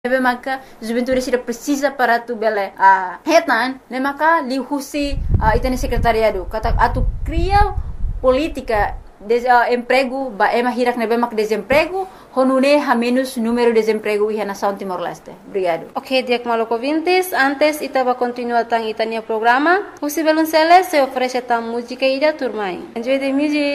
Nebe maka juventude sida precisa para tu bele hetan ne maka lihusi itane secretariado kata atu cria política de emprego ba ema hirak nebe mak desemprego honune ha menos número de desemprego e nação Timor-Leste. Obrigado. Ok, Diak Maloko Vintes, antes itaba continua tang itania programa. Husi Belunceles se oferece tam música ida turmai. Enjoy the music.